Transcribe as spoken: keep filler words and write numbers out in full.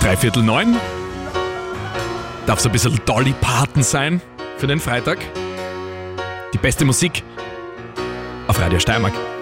Dreiviertel neun. Darf so ein bisschen Dolly Parton sein für den Freitag. Die beste Musik auf Radio Steiermark.